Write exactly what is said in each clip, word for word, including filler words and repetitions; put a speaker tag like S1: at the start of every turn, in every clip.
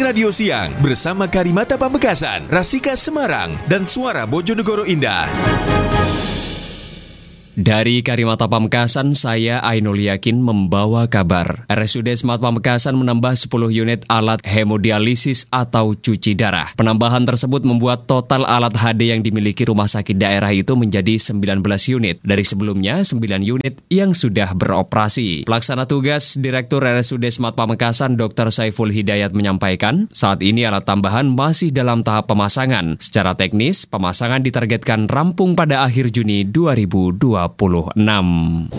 S1: Radio Siang bersama Karimata Pamekasan, Rasika Semarang, dan Suara Bojonegoro Indah.
S2: Dari Karimata Pamekasan, saya Ainul Yakin membawa kabar. R S U D Smart Pamekasan menambah sepuluh unit alat hemodialisis atau cuci darah. Penambahan tersebut membuat total alat H D yang dimiliki rumah sakit daerah itu menjadi sembilan belas unit. Dari sebelumnya, sembilan unit yang sudah beroperasi. Pelaksana tugas Direktur R S U D Smart Pamekasan Doktor Saiful Hidayat menyampaikan, saat ini alat tambahan masih dalam tahap pemasangan. Secara teknis, pemasangan ditargetkan rampung pada akhir Juni dua ribu dua puluh enam.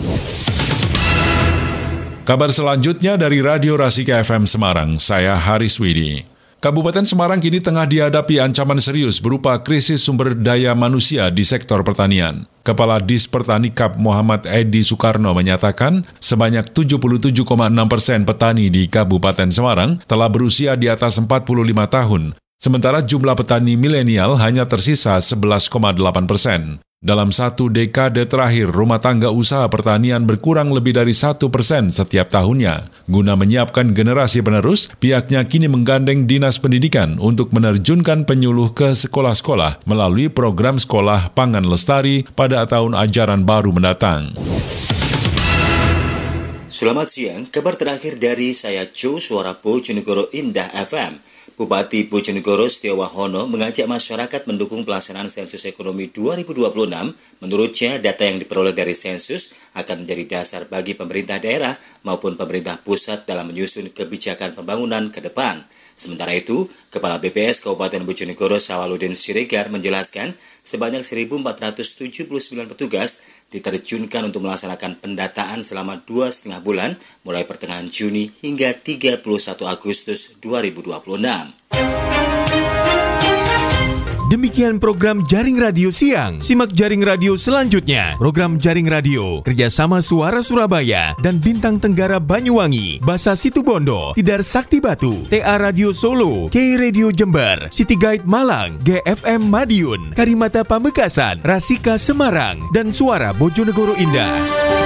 S3: Kabar selanjutnya dari Radio Rasika F M Semarang, saya Haris Widi. Kabupaten Semarang kini tengah dihadapi ancaman serius berupa krisis sumber daya manusia di sektor pertanian. Kepala Dispertanikab Muhammad Edi Soekarno menyatakan sebanyak tujuh puluh tujuh koma enam persen petani di Kabupaten Semarang telah berusia di atas empat puluh lima tahun, sementara jumlah petani milenial hanya tersisa sebelas koma delapan persen. Dalam satu dekade terakhir, rumah tangga usaha pertanian berkurang lebih dari satu persen setiap tahunnya. Guna menyiapkan generasi penerus, pihaknya kini menggandeng Dinas Pendidikan untuk menerjunkan penyuluh ke sekolah-sekolah melalui program Sekolah Pangan Lestari pada tahun ajaran baru mendatang.
S4: Selamat siang, kabar terakhir dari saya Jo, Suara Bojonegoro Indah F M. Bupati Bojonegoro Setiawahono mengajak masyarakat mendukung pelaksanaan sensus ekonomi dua ribu dua puluh enam. Menurutnya, data yang diperoleh dari sensus akan menjadi dasar bagi pemerintah daerah maupun pemerintah pusat dalam menyusun kebijakan pembangunan ke depan. Sementara itu, Kepala B P S Kabupaten Bojonegoro Sawaludin Siregar menjelaskan sebanyak seribu empat ratus tujuh puluh sembilan petugas diterjunkan untuk melaksanakan pendataan selama dua setengah bulan mulai pertengahan Juni hingga tiga puluh satu Agustus dua ribu dua puluh enam.
S1: Demikian program Jaring Radio Siang. Simak Jaring Radio selanjutnya. Program Jaring Radio kerjasama Suara Surabaya dan Bintang Tenggara Banyuwangi, Basa Situbondo, Tidar Sakti Batu, T A Radio Solo, K Radio Jember, City Guide Malang, G F M Madiun, Karimata Pamekasan, Rasika Semarang, dan Suara Bojonegoro Indah.